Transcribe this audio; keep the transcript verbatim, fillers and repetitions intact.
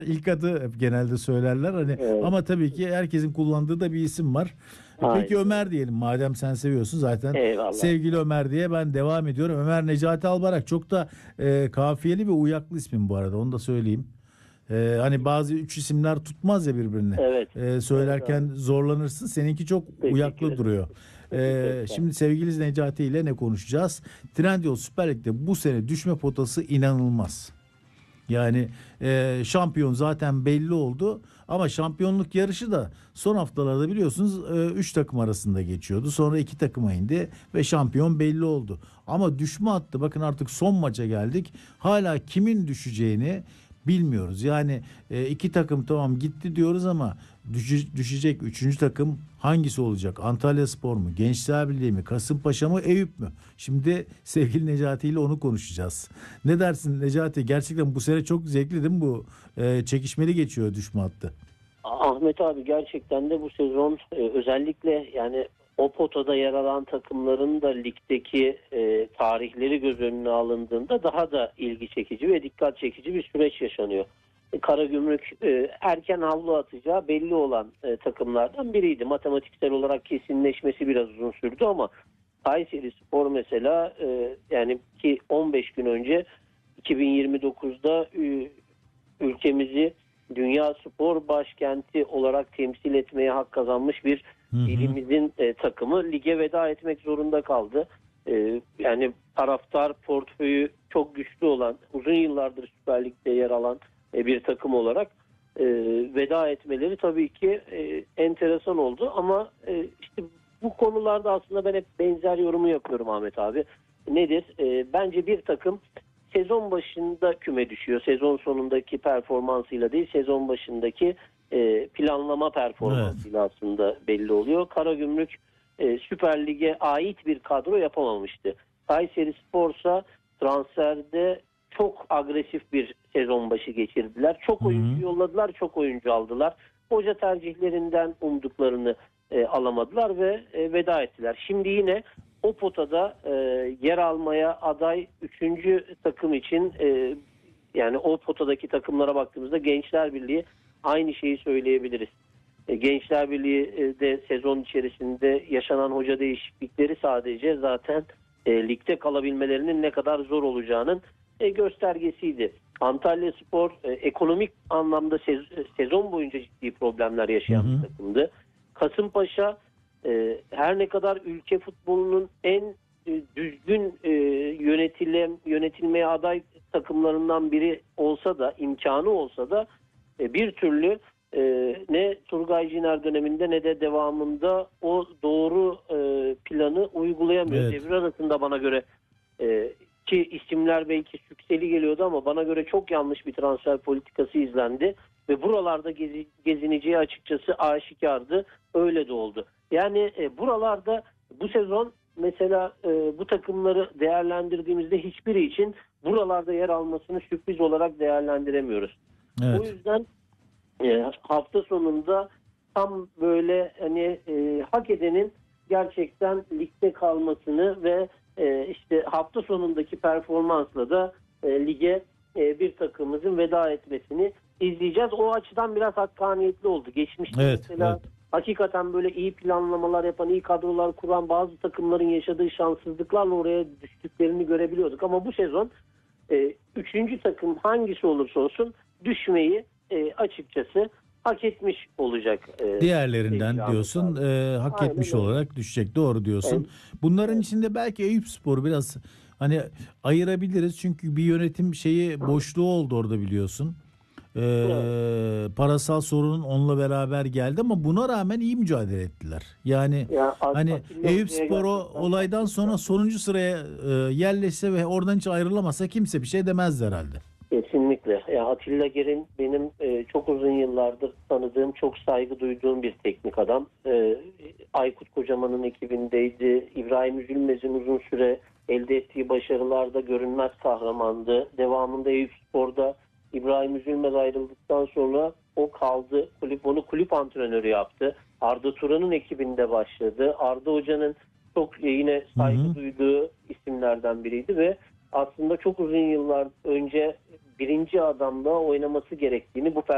İlk adı hep genelde söylerler hani, Evet. ama tabii ki herkesin kullandığı da bir isim var. E, Peki Aynen. Ömer diyelim, madem sen seviyorsun zaten, Eyvallah. sevgili Ömer diye ben devam ediyorum. Ömer Necati Albayrak çok da e, kafiyeli ve uyaklı ismin bu arada, onu da söyleyeyim. E, hani bazı üç isimler tutmaz ya birbirini. Evet. E, Evet söylerken abi. zorlanırsın, seninki çok Teşekkür uyaklı ederim. duruyor. E, Çok sağ ol. şimdi sevgili Necati ile ne konuşacağız? Trendyol Süper Lig'de bu sene düşme potası inanılmaz. Yani e, şampiyon zaten belli oldu, ama şampiyonluk yarışı da son haftalarda biliyorsunuz üç takım arasında geçiyordu. Sonra iki takıma indi ve şampiyon belli oldu. Ama düşme hattı, bakın artık son maça geldik. Hala kimin düşeceğini bilmiyoruz. Yani e, iki takım tamam gitti diyoruz, ama düşe- düşecek üçüncü takım hangisi olacak? Antalyaspor mu? Gençler Birliği mi? Kasımpaşa mı? Eyüp mü? Şimdi sevgili Necati ile onu konuşacağız. Ne dersin Necati? Gerçekten bu sene çok zevkli değil mi bu? E, çekişmeli geçiyor düşme hattı. Ahmet abi, gerçekten de bu sezon e, özellikle yani o potada yer alan takımların da ligdeki e, tarihleri göz önüne alındığında daha da ilgi çekici ve dikkat çekici bir süreç yaşanıyor. E, Karagümrük e, erken havlu atacağı belli olan e, takımlardan biriydi. Matematiksel olarak kesinleşmesi biraz uzun sürdü ama Kayserispor mesela e, yani ki on beş gün önce iki bin yirmi dokuzda e, ülkemizi dünya spor başkenti olarak temsil etmeye hak kazanmış bir Hı hı. ilimizin e, takımı lige veda etmek zorunda kaldı. E, yani taraftar portföyü çok güçlü olan, uzun yıllardır Süper Lig'de yer alan e, bir takım olarak e, veda etmeleri tabii ki e, enteresan oldu. Ama e, işte bu konularda aslında ben hep benzer yorumu yapıyorum Ahmet abi. Nedir? E, bence bir takım sezon başında küme düşüyor. Sezon sonundaki performansıyla değil, sezon başındaki e, planlama Evet. performansıyla aslında belli oluyor. Karagümrük e, Süper Lig'e ait bir kadro yapamamıştı. Kayserispor'sa transferde çok agresif bir sezon başı geçirdiler. Çok Hı hı. oyuncu yolladılar, çok oyuncu aldılar. Hoca tercihlerinden umduklarını e, alamadılar ve e, veda ettiler. Şimdi yine o potada e, yer almaya aday üçüncü takım için e, yani o potadaki takımlara baktığımızda Gençler Birliği aynı şeyi söyleyebiliriz. E, Gençler Birliği e, de sezon içerisinde yaşanan hoca değişiklikleri sadece zaten e, ligde kalabilmelerinin ne kadar zor olacağının e, göstergesiydi. Antalyaspor e, ekonomik anlamda sez- sezon boyunca ciddi problemler Hı yaşayan hı. bir takımdı. Kasımpaşa e, her ne kadar ülke futbolunun en e, düzgün e, yönetile, yönetilmeye aday takımlarından biri olsa da, imkanı olsa da e, bir türlü e, ne Turgay Ciner döneminde ne de devamında o doğru e, planı uygulayamıyor. Evet. Devre arasında bana göre e, ki isimler belki sükseli geliyordu ama bana göre çok yanlış bir transfer politikası izlendi ve buralarda gezi, gezineceği açıkçası aşikardı. Öyle de oldu. Yani e, buralarda bu sezon mesela e, bu takımları değerlendirdiğimizde hiçbiri için buralarda yer almasını sürpriz olarak değerlendiremiyoruz. O Evet. yüzden e, hafta sonunda tam böyle hani e, hak edenin gerçekten ligde kalmasını ve e, işte hafta sonundaki performansla da e, lige e, bir takımımızın veda etmesini izleyeceğiz. O açıdan biraz hakkaniyetli oldu. Geçmişte Evet. Evet. mesela hakikaten böyle iyi planlamalar yapan, iyi kadrolar kuran bazı takımların yaşadığı şanssızlıklarla oraya düştüklerini görebiliyorduk. Ama bu sezon e, üçüncü takım hangisi olursa olsun düşmeyi e, açıkçası hak etmiş olacak e, sevgili Diğerlerinden Ahmet diyorsun, abi. e, hak Aynen etmiş öyle. olarak düşecek. Doğru Evet, diyorsun. Bunların evet, içinde belki Eyüpspor biraz hani ayırabiliriz. Çünkü bir yönetim şeyi boşluğu oldu orada, biliyorsun. E, evet. parasal sorunun onunla beraber geldi, ama buna rağmen iyi mücadele ettiler. Yani Ya hani Atilla Hoca'ya Eyüpspor o gerçekten olaydan sonra haklılar. sonuncu sıraya e, yerleşse ve oradan hiç ayrılamasa kimse bir şey demezdi herhalde. Kesinlikle. Ya Atilla Ger'in benim e, çok uzun yıllardır tanıdığım, çok saygı duyduğum bir teknik adam. E, Aykut Kocaman'ın ekibindeydi. İbrahim Üzülmez'in uzun süre elde ettiği başarılarda görünmez kahramandı. Devamında Eyüpspor'da İbrahim Üzülmez ayrıldıktan sonra o kaldı. Kulüp onu kulüp antrenörü yaptı. Arda Turan'ın ekibinde başladı. Arda Hoca'nın çok yine Hı hı. saygı duyduğu isimlerden biriydi ve aslında çok uzun yıllar önce birinci adamla oynaması gerektiğini, bu